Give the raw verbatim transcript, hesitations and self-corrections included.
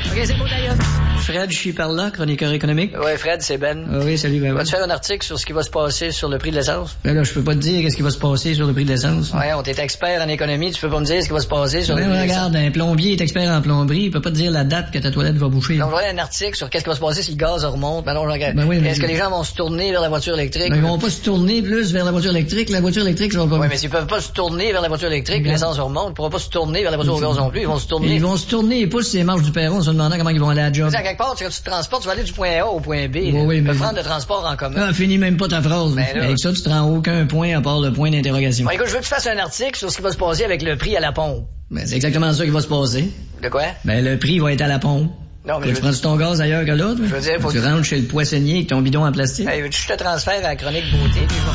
OK, c'est bon, d'ailleurs. Fred, je suis par là, chroniqueur économique. Ouais, Fred, c'est Ben. Ah oui, salut, Ben. Vas-tu faire un article sur ce qui va se passer sur le prix de l'essence? Ben là, je peux pas te dire qu'est-ce qui va se passer sur le prix de l'essence. Ouais, on t'est expert en économie, tu peux pas me dire ce qui va se passer sur ben, le prix de l'essence. Regarde, un plombier est expert en plomberie, il peut pas te dire la date que ta toilette va boucher. Donc, j'aurais un article sur qu'est-ce qui va se passer si le gaz remonte. Ben non, je regarde. Ben oui, mais... Est-ce que les gens vont se tourner vers la voiture électrique? Ben, ils vont pas se tourner plus vers la voiture électrique. La voiture électrique, ça va pas... Oui, mais s'ils peuvent pas se tourner vers la voiture électrique, puis l'essence remonte, ils pourront pas se tourner vers la voiture au gaz non plus, ils vont se tourner. Ils vont se tourner et poussent ces marches du perron en se demandant comment ils vont aller à la job. Tu sais, à quelque part, quand tu te transportes, tu vas aller du point A au point B. Oui, oui, tu mais... peux prendre le transport en commun. Ah, finis même pas ta phrase. Ben là... Avec ça, tu te rends aucun point à part le point d'interrogation. Bon, écoute, je veux que tu fasses un article sur ce qui va se passer avec le prix à la pompe. Ben, c'est exactement ça qui va se passer. De quoi? Ben, le prix va être à la pompe. Non, mais tu je prends veux... ton gaz ailleurs que l'autre? Je veux dire, faut tu que... rentres chez le poissonnier avec ton bidon en plastique. Hey, veux-tu que je te transfère à la chronique beauté? Puis je